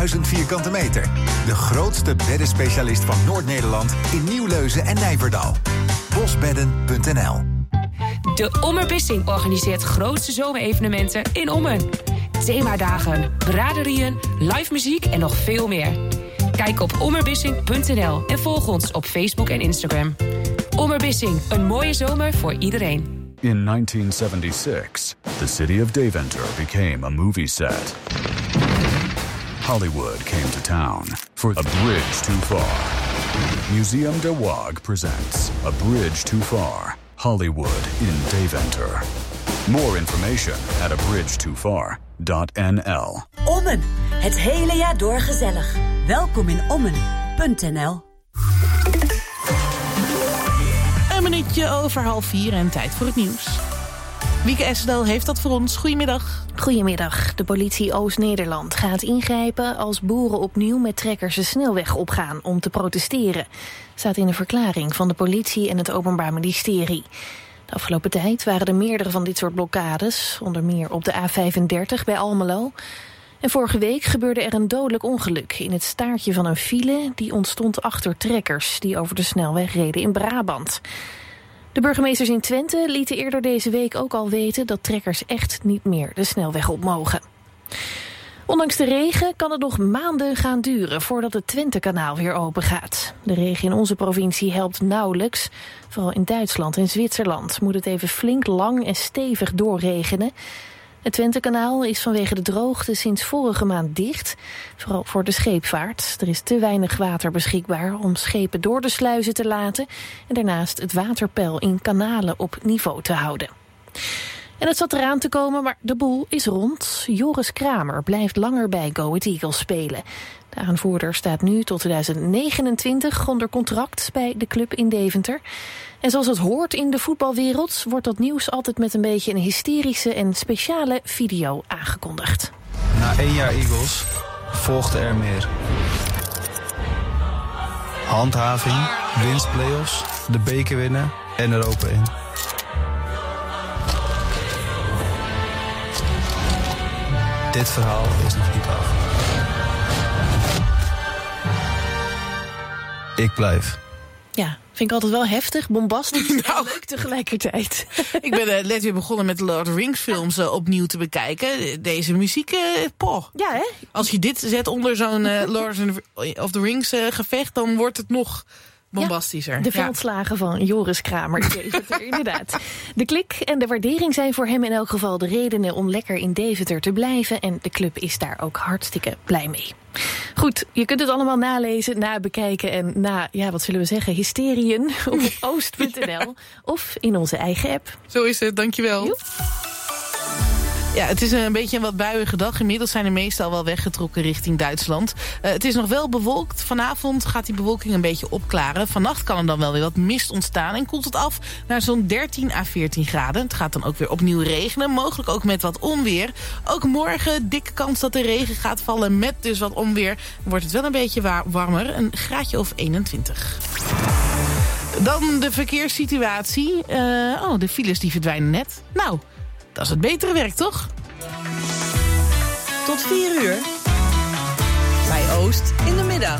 1000 vierkante meter. De grootste beddenspecialist van Noord-Nederland in Nieuwleuzen en Nijverdal. Bosbedden.nl. De Ommerbissing organiseert grootste zomerevenementen in Ommen. Themadagen, braderieën, live muziek en nog veel meer. Kijk op ommerbissing.nl en volg ons op Facebook en Instagram. Ommerbissing, een mooie zomer voor iedereen. In 1976, the city of Deventer became a movie set. Hollywood came to town for A Bridge Too Far. Museum de Waag presents A Bridge Too Far, Hollywood in Deventer. More information at abridgetofar.nl. Ommen, het hele jaar door gezellig. Welkom in Ommen.nl. Een minuutje over 3:30 en tijd voor het nieuws. Wieke Esdal heeft dat voor ons. Goedemiddag. Goedemiddag. De politie Oost-Nederland gaat ingrijpen als boeren opnieuw met trekkers de snelweg opgaan om te protesteren. Staat in een verklaring van de politie en het Openbaar Ministerie. De afgelopen tijd waren er meerdere van dit soort blokkades, onder meer op de A35 bij Almelo. En vorige week gebeurde er een dodelijk ongeluk in het staartje van een file die ontstond achter trekkers die over de snelweg reden in Brabant. De burgemeesters in Twente lieten eerder deze week ook al weten dat trekkers echt niet meer de snelweg op mogen. Ondanks de regen kan het nog maanden gaan duren voordat het Twentekanaal weer open gaat. De regen in onze provincie helpt nauwelijks. Vooral in Duitsland en Zwitserland moet het even flink lang en stevig doorregenen. Het Twentekanaal is vanwege de droogte sinds vorige maand dicht. Vooral voor de scheepvaart. Er is te weinig water beschikbaar om schepen door de sluizen te laten. En daarnaast het waterpeil in kanalen op niveau te houden. En het zat eraan te komen, maar de boel is rond. Joris Kramer blijft langer bij Go Ahead Eagles spelen. De aanvoerder staat nu tot 2029 onder contract bij de club in Deventer. En zoals het hoort in de voetbalwereld wordt dat nieuws altijd met een beetje een hysterische en speciale video aangekondigd. Na 1 jaar Eagles volgde er meer. Handhaving, winstplayoffs, de beker winnen en Europa in. Dit verhaal is nog niet af. Ik blijf. Ja, vind ik altijd wel heftig, bombastisch en leuk tegelijkertijd. Ik ben net weer begonnen met de Lord of the Rings films opnieuw te bekijken. Deze muziek, Ja, hè? Als je dit zet onder zo'n Lord of the Rings gevecht, dan wordt het nog bombastischer. Ja, de veldslagen van Joris Kramer. Inderdaad. De klik en de waardering zijn voor hem in elk geval de redenen om lekker in Deventer te blijven. En de club is daar ook hartstikke blij mee. Goed, je kunt het allemaal nalezen, nabekijken en wat zullen we zeggen, hysteriën op oost.nl of in onze eigen app. Zo is het, dankjewel. Joep. Ja, het is een beetje een wat buiige dag. Inmiddels zijn de meesten al wel weggetrokken richting Duitsland. Het is nog wel bewolkt. Vanavond gaat die bewolking een beetje opklaren. Vannacht kan er dan wel weer wat mist ontstaan en koelt het af naar zo'n 13 à 14 graden. Het gaat dan ook weer opnieuw regenen, mogelijk ook met wat onweer. Ook morgen dikke kans dat de regen gaat vallen met dus wat onweer. Dan wordt het wel een beetje warmer, een graadje of 21. Dan de verkeerssituatie. De files die verdwijnen net. Nou, dat is het betere werk, toch? Tot 4 uur. Bij Oost in de middag.